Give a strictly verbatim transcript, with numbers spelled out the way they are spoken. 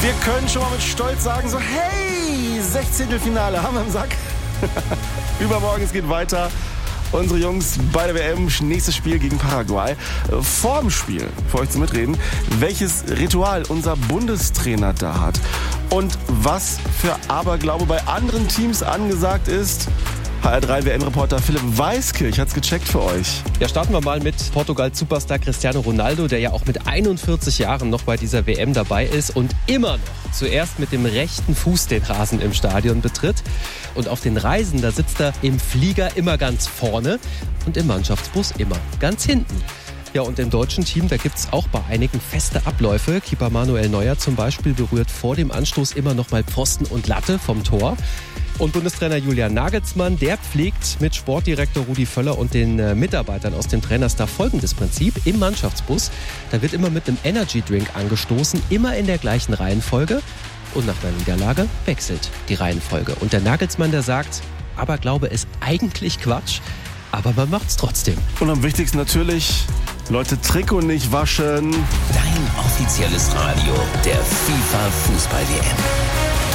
Wir können schon mal mit Stolz sagen, so hey, Sechzehntelfinale haben wir im Sack. Übermorgen, es geht weiter. Unsere Jungs bei der W M, nächstes Spiel gegen Paraguay. Vor dem Spiel, für euch zum Mitreden, welches Ritual unser Bundestrainer da hat und was für Aberglaube bei anderen Teams angesagt ist. H R drei W M-Reporter Philipp Weiskirch hat's gecheckt für euch. Ja, starten wir mal mit Portugal-Superstar Cristiano Ronaldo, der ja auch mit einundvierzig Jahren noch bei dieser W M dabei ist und immer noch zuerst mit dem rechten Fuß den Rasen im Stadion betritt. Und auf den Reisen, da sitzt er im Flieger immer ganz vorne und im Mannschaftsbus immer ganz hinten. Ja, und im deutschen Team, da gibt es auch bei einigen feste Abläufe. Keeper Manuel Neuer zum Beispiel berührt vor dem Anstoß immer noch mal Pfosten und Latte vom Tor. Und Bundestrainer Julian Nagelsmann, der pflegt mit Sportdirektor Rudi Völler und den äh, Mitarbeitern aus dem Trainerstab folgendes Prinzip. Im Mannschaftsbus, da wird immer mit einem Energy-Drink angestoßen, immer in der gleichen Reihenfolge. Und nach der Niederlage wechselt die Reihenfolge. Und der Nagelsmann, der sagt, Aberglaube ist eigentlich Quatsch, aber man macht's trotzdem. Und am wichtigsten natürlich, Leute, Trikot nicht waschen. Dein offizielles Radio der FIFA Fußball-W M.